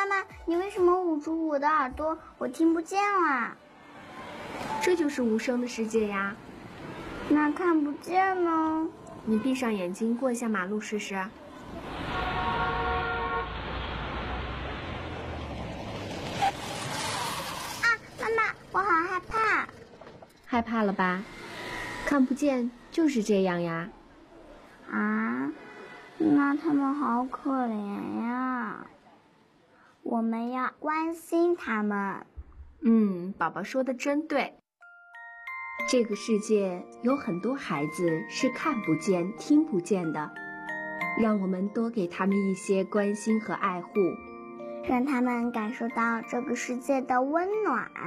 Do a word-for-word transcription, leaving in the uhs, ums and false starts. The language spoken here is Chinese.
妈妈，你为什么捂住我的耳朵？我听不见啦。 这就是无声的世界呀。 那看不见呢？ 你闭上眼睛过一下马路试试。啊， 妈妈，我好害怕。 害怕了吧？看不见就是这样呀。 啊，那他们好可怜呀。我们要关心他们。 嗯，宝宝说的真对。这个世界有很多孩子是看不见、听不见的，让我们多给他们一些关心和爱护， 让他们感受到这个世界的温暖。